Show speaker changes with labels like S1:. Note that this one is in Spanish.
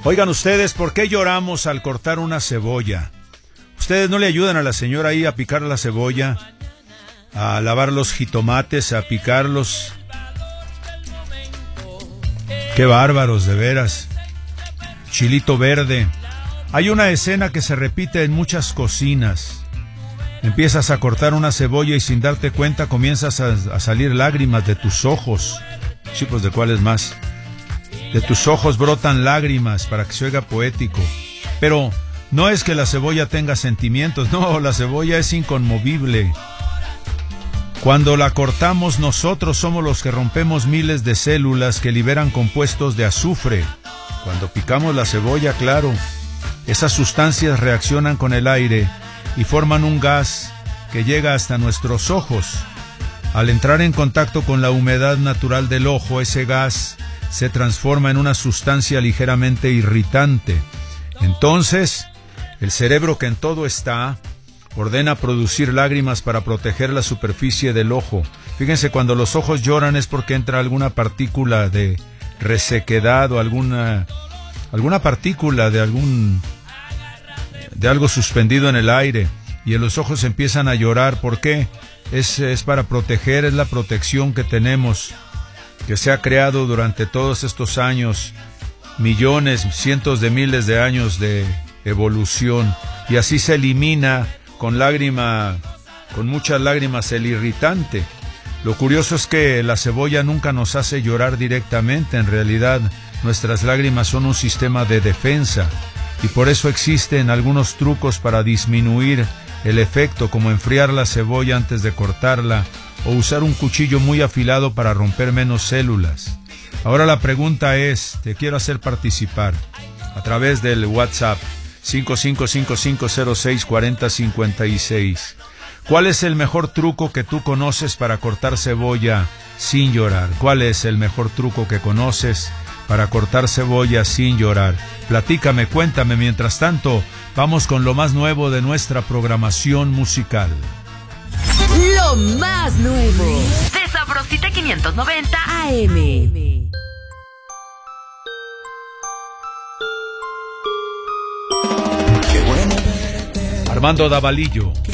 S1: Oigan ustedes, ¿por qué lloramos al cortar una cebolla? ¿Ustedes no le ayudan a la señora ahí a picar la cebolla, a lavar los jitomates, a picarlos? ¡Qué bárbaros, de veras! Chilito verde. Hay una escena que se repite en muchas cocinas. Empiezas a cortar una cebolla y sin darte cuenta comienzas a salir lágrimas de tus ojos. Sí, pues ¿de cuáles más? De tus ojos brotan lágrimas, para que se oiga poético. Pero no es que la cebolla tenga sentimientos, no, la cebolla es inconmovible. Cuando la cortamos, nosotros somos los que rompemos miles de células que liberan compuestos de azufre. Cuando picamos la cebolla, claro, esas sustancias reaccionan con el aire y forman un gas que llega hasta nuestros ojos. Al entrar en contacto con la humedad natural del ojo, ese gas se transforma en una sustancia ligeramente irritante. Entonces, el cerebro, que en todo está, ordena producir lágrimas para proteger la superficie del ojo. Fíjense, cuando los ojos lloran es porque entra alguna partícula de resequedad o alguna partícula de algo suspendido en el aire, y los ojos empiezan a llorar. ¿Por qué? Es para proteger, es la protección que tenemos, que se ha creado durante todos estos años, millones, cientos de miles de años de evolución, y así se elimina con muchas lágrimas el irritante. Lo curioso es que la cebolla nunca nos hace llorar directamente. En realidad, nuestras lágrimas son un sistema de defensa, y por eso existen algunos trucos para disminuir el efecto, como enfriar la cebolla antes de cortarla o usar un cuchillo muy afilado para romper menos células. Ahora la pregunta es, te quiero hacer participar a través del WhatsApp 5555064056. ¿Cuál es el mejor truco que tú conoces para cortar cebolla sin llorar? ¿Cuál es el mejor truco que conoces para cortar cebolla sin llorar? Platícame, cuéntame. Mientras tanto, vamos con lo más nuevo de nuestra programación musical.
S2: Lo más nuevo de Sabrosita 590 AM.
S1: Armando Davalillo.